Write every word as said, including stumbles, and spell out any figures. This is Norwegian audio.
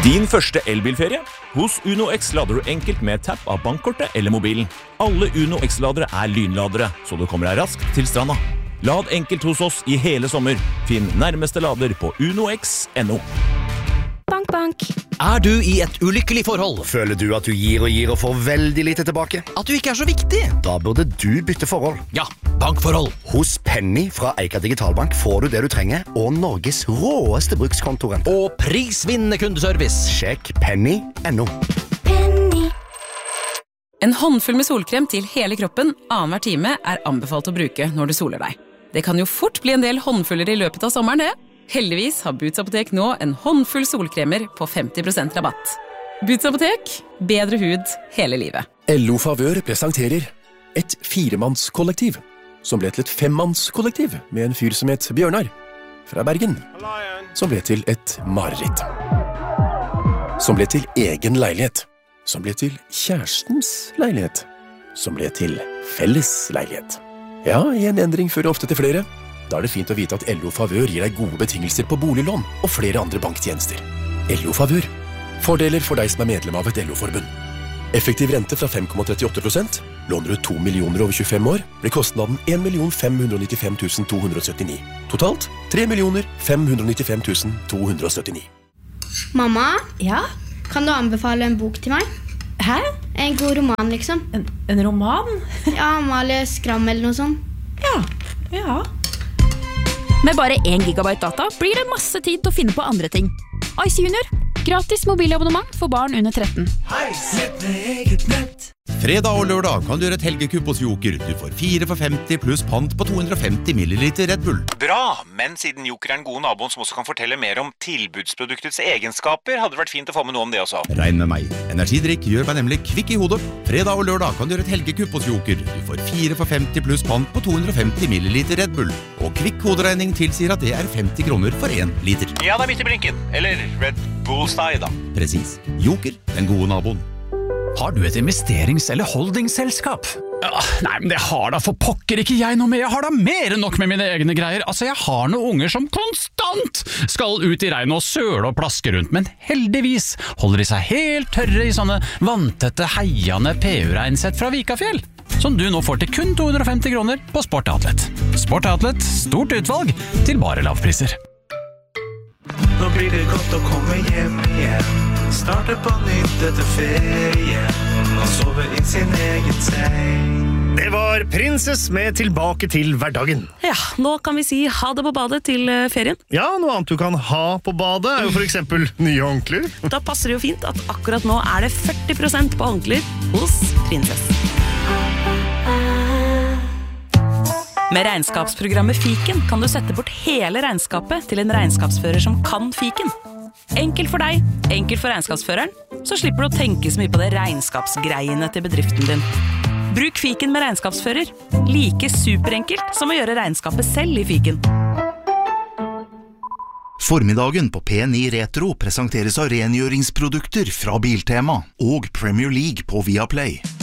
Din første elbilferie? Hos Uno X lader du enkelt med tapp av bankkortet eller mobilen. Alle Uno X-ladere er lynladere, så du kommer deg raskt til stranda. Lad enkelt hos oss i hele sommer. Finn nærmeste lader på unox punktum no. Bank, bank. Er du i et ulykkelig forhold? Føler du at du gir og gir og får veldig lite tilbake? At du ikke er så viktig? Da burde du bytte forhold. Ja, bankforhold. Hos Penny fra Eika Digitalbank får du det du trenger, og Norges råeste brukskontorrente. Og prisvinnende kundeservice. Sjekk penny punktum no. Penny. En håndfull med solkrem til hele kroppen annenhver time er anbefalt å bruke når du soler deg. Det kan jo fort bli en del håndfuller i løpet av sommeren, det. Heldigvis har Boots Apotek nå en håndfull solkremer på femti prosent rabatt. Boots Apotek, bedre hud hele livet. L O Favør presenterer et firemannskollektiv, som ble til et femmannskollektiv med en fyr som het Bjørnar, fra Bergen, som ble til et mareritt. Som ble til egen leilighet, som ble til kjærestens leilighet, som ble til felles leilighet. Ja, en endring fører ofte til flere. Da er det fint å vite at L O Favør gir deg gode betingelser på boliglån og flere andre banktjenester. L O Favør. Fordeler for deg som er medlem av et L O-forbund. Effektiv rente fra fem komma trettiåtte prosent. Låner du to millioner over tjuefem år, blir kostnaden en million fem hundre nittifem tusen to hundre syttini. Totalt tre millioner fem hundre nittifem tusen to hundre syttini. Mamma, Ja? kan du anbefale en bok til meg? Hæ? En god roman, liksom. En, en roman? Ja, Amalie Skram eller noe sånt. Ja, ja. Med bare én gigabyte data blir det masse tid til å finne på andre ting. Ice Junior. Gratis mobilabonnement for barn under tretten. Fredag og lørdag kan du gjøre et helgekupp hos Joker. Du får fire for femti pluss pant på to hundre og femti milliliter Red Bull. Bra, men siden Joker er en god naboen som også kan fortelle mer om tilbudsproduktets egenskaper, hadde det vært fint å få med noe om det også. Regn med meg. Energidrikk gjør meg nemlig kvikk i hodet. Fredag og lørdag kan du gjøre et helgekupp hos Joker. Du får fire for femti pluss pant på to hundre og femti milliliter Red Bull. Og kvikk hoderegning tilsier at det er femti kroner for én liter. Ja, det er midt i blinken. Eller Red Bull-style, da. Precis. Joker, den gode naboen. Har du et investerings- eller holdingselskap? Ja, nei, men det har da for pokker ikke jeg noe med. Jeg har da mer enn nok med mine egne greier. Altså, jeg har noen unger som konstant skal ut i regnet og søle og plaske rundt, men heldigvis holder de seg helt tørre i sånne vanntette, heiende P U-regnsett fra Vikafjell, som du nå får til kun to hundre og femti kroner på Sport Outlet. Sport Outlet, stort utvalg til bare lavpriser. Nå blir det godt å komme hjem igjen. Starte på nytt etter ferie og sove i sin egen seng. Det var Princess med Tilbake til hverdagen. Ja, nå kan vi si ha det på badet til ferien. Ja, noe annet du kan ha på badet er jo for eksempel nye håndklær. Da passer det jo fint at akkurat nå er det førti prosent på håndklær hos Princess. Med regnskapsprogrammet Fiken kan du sette bort hele regnskapet til en regnskapsfører som kan Fiken. Enkelt for deg, enkelt for regnskapsføreren, så slipper du å tenke så mye på det regnskapsgreiene til bedriften din. Bruk Fiken med regnskapsfører. Like superenkelt som å gjøre regnskapet selv i Fiken. Formiddagen på P ni Retro presenteres av rengjøringsprodukter fra Biltema og Premier League på Viaplay.